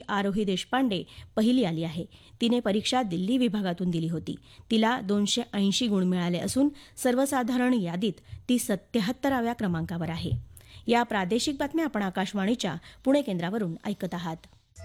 आरोही देशपांडे पहिली आली आहे. तिने परीक्षा दिल्ली विभागातून दिली होती. तिला 280 गुण मिळाले असून सर्वसाधारण यादीत ती 77व्या क्रमांकावर आहे. या प्रादेशिक बातम्या आपण आकाशवाणीच्या पुणे केंद्रावरून ऐकत आहात.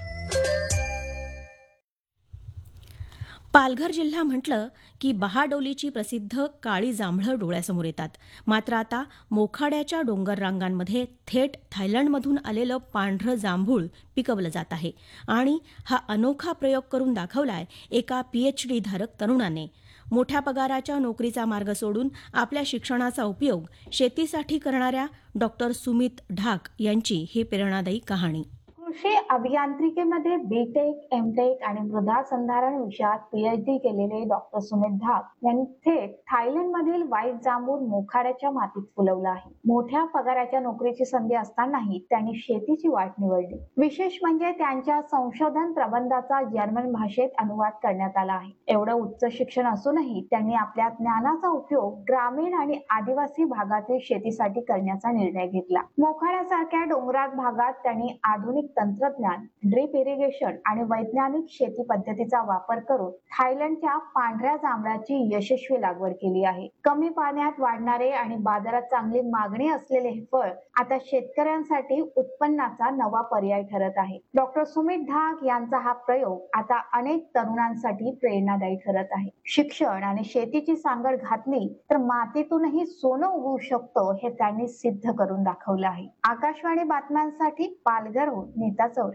पालघर जिल्हा म्हटलं की बहाडोलीची प्रसिद्ध काळी जांभळं डोळ्यासमोर येतात. मात्र आता मोखाड्याच्या डोंगर रांगांमध्ये थेट थायलंडमधून आलेलं पांढरं जांभूळ पिकवलं जात आहे. आणि हा अनोखा प्रयोग करून दाखवलाय एका PhD धारक तरुणाने. मोठ्या पगाराच्या नोकरीचा मार्ग सोडून आपल्या शिक्षणाचा उपयोग शेतीसाठी करणाऱ्या डॉक्टर सुमित ढाक यांची ही प्रेरणादायी कहाणी. कृषी अभियांत्रिकीमध्ये बीटेक, एमटेक आणि मृदा संधारण विषयात PhD केलेले डॉक्टर सुमित ढाक यांनी थेट थायलंडमधील व्हाईट जांभूळ मोखाड्याच्या मातीत फुलवलं आहे. मोठ्या पगाराच्या नोकरीची संधी असतानाही त्यांनी शेतीची वाट निवडली. विशेष म्हणजे त्यांच्या संशोधन प्रबंधाचा जर्मन भाषेत अनुवाद करण्यात आला आहे. एवढं उच्च शिक्षण असूनही त्यांनी आपल्या ज्ञानाचा उपयोग ग्रामीण आणि आदिवासी भागातील शेतीसाठी करण्याचा निर्णय घेतला. मोखाड्यासारख्या डोंगराळ भागात त्यांनी आधुनिक तंत्रज्ञान, ड्रिप इरिगेशन आणि वैज्ञानिक शेती पद्धतीचा वापर करून थायलंडच्या पांढऱ्या जांभळाची यशस्वी लागवड केली आहे. कमी पाण्यात वाढणारे आणि बाजारात चांगली मागणी असलेले हे फळ आता शेतकऱ्यांसाठी उत्पन्नाचा नवा पर्याय ठरत आहे. डॉक्टर सुमित ढाक यांचा हा प्रयोग आता अनेक तरुणांसाठी प्रेरणादायी ठरत आहे. शिक्षण आणि शेतीची सांगड घातली तर मातीतूनही सोनं उगवू शकतो हे त्यांनी सिद्ध करून दाखवलं आहे. आकाशवाणी बातम्यांसाठी पालघरहून नीता चौरे.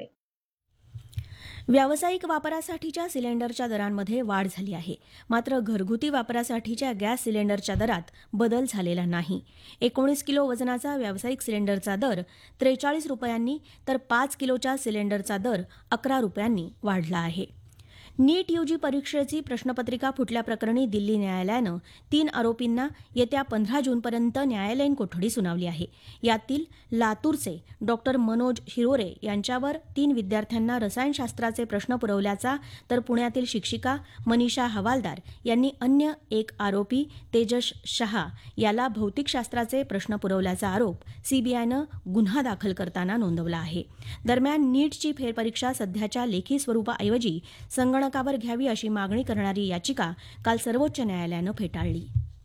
व्यावसायिक वापरासाठीच्या सिलेंडरच्या दरांमध्ये वाढ झाली आहे. मात्र घरगुती वापरासाठीच्या गॅस सिलेंडरच्या दरात बदल झालेला नाही. 19 किलो वजनाचा व्यावसायिक सिलेंडरचा दर 43 रुपयांनी तर 5 किलोच्या सिलेंडरचा दर 11 रुपयांनी वाढला आहे. नीट UG परीक्षेची प्रश्नपत्रिका फुटल्याप्रकरणी दिल्ली न्यायालयानं 3 आरोपींना येत्या 15 जूनपर्यंत न्यायालयीन कोठडी सुनावली आहे. यातील लातूरचे डॉक्टर मनोज शिरोरे यांच्यावर 3 विद्यार्थ्यांना रसायनशास्त्राचे प्रश्न पुरवल्याचा तर पुण्यातील शिक्षिका मनीषा हवालदार यांनी अन्य एक आरोपी तेजस शहा याला भौतिकशास्त्राचे प्रश्न पुरवल्याचा आरोप CBIनं गुन्हा दाखल करताना नोंदवला आहे. दरम्यान नीटची फेरपरीक्षा सध्याच्या लेखी स्वरूपाऐवजी संगणकावर घ्यावी अशी मागणी करणारी याचिका काल सर्वोच्च न्यायालयानं फेटाळली.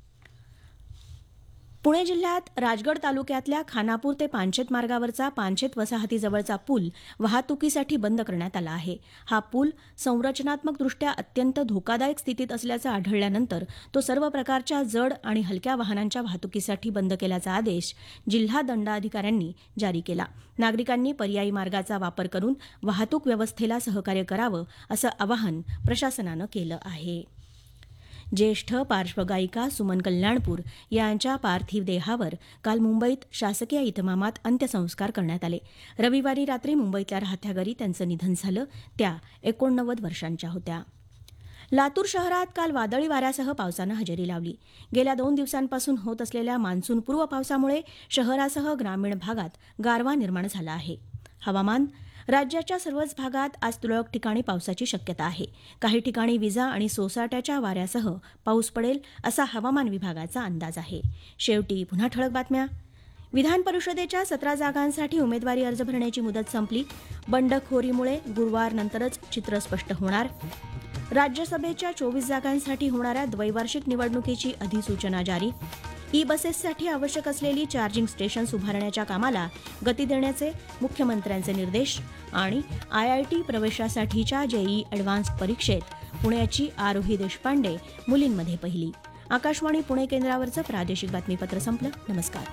पुणे जिल्ह्यात राजगड तालुक्यातल्या खानापूर ते पानशेत मार्गावरचा पानशेत वसाहतीजवळचा पूल वाहतुकीसाठी बंद करण्यात आला आहे. हा पूल संरचनात्मकदृष्ट्या अत्यंत धोकादायक स्थितीत असल्याचं आढळल्यानंतर तो सर्व प्रकारच्या जड आणि हलक्या वाहनांच्या वाहतुकीसाठी बंद केल्याचा आदेश जिल्हा दंडाधिकाऱ्यांनी जारी केला. नागरिकांनी पर्यायी मार्गाचा वापर करून वाहतूक व्यवस्थेला सहकार्य करावं असं आवाहन प्रशासनानं केलं आहे. ज्येष्ठ पार्श्वगायिका सुमन कल्याणपूर यांच्या पार्थिव देहावर काल मुंबईत शासकीय इतमामात अंत्यसंस्कार करण्यात आले. रविवारी रात्री मुंबईतल्या राहत्या घरी त्यांचं निधन झालं. त्या 89 वर्षांच्या होत्या. लातूर शहरात काल वादळी वाऱ्यासह पावसानं हजेरी लावली. गेल्या 2 दिवसांपासून होत असलेल्या मान्सूनपूर्व पावसामुळे शहरासह ग्रामीण भागात गारवा निर्माण झाला आहे. हवामान. राज्याच्या सर्वच भागात आज तुरळक ठिकाणी पावसाची शक्यता आहे. काही ठिकाणी विजा आणि सोसाट्याच्या वाऱ्यासह पाऊस पडेल असा हवामान विभागाचा अंदाज आहे. शेवटी पुन्हा ठळक बातम्या. विधान परिषदेच्या 17 जागांसाठी उमेदवारी अर्ज भरण्याची मुदत संपली. बंडखोरीमुळे गुरुवारनंतरच चित्र स्पष्ट होणार. राज्यसभेच्या 24 जागांसाठी होणाऱ्या द्वैवार्षिक निवडणुकीची अधिसूचना जारी. बसेससाठी आवश्यक असलेली चार्जिंग स्टेशन्स उभारण्याच्या कामाला गती देण्याचे मुख्यमंत्र्यांचे निर्देश. आणि IIT प्रवेशासाठीच्या JEE ॲडव्हान्स परीक्षेत पुण्याची आरोही देशपांडे मुलींमध्ये पहिली. आकाशवाणी पुणे केंद्रावरचं प्रादेशिक बातमीपत्र संपलं. नमस्कार.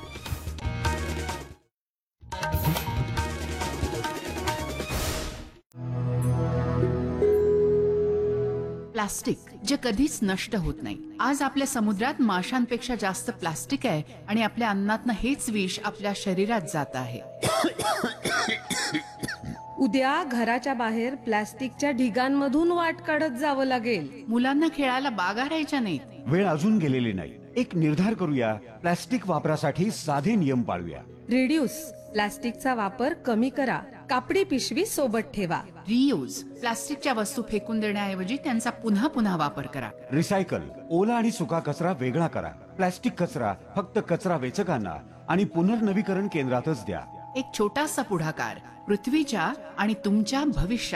प्लास्टिक जे कधीच नष्ट होत नाही. आज आपल्या समुद्रात माशांपेक्षा जास्त प्लास्टिक आहे आणि आपल्या अन्नातनं हेच विष आपल्या शरीरात जात आहे. उद्या घराच्या बाहेर प्लास्टिकच्या ढिगांमधून वाट काढत जावं लागेल. मुलांना खेळायला बागा राहायच्या नाहीत. वेळ अजून गेलेली नाही. एक निर्धार करूया. प्लास्टिक वापरासाठी साधे नियम पाळूया. रिड्यूस. प्लास्टिकचा वापर कमी करा. कापडी पिशवी सोबत ठेवा. रियूज. प्लास्टिकच्या वस्तू फेकून देण्याऐवजी त्यांचा पुन्हा पुन्हा वापर करा. रिसायकल. ओला आणि सुका कचरा वेगळा करा. प्लास्टिक कचरा फक्त कचरा वेचकांना आणि पुनर्नवीकरण केंद्रातच द्या. एक छोटासा पुढाकार पृथ्वीच्या आणि तुमच्या भविष्यात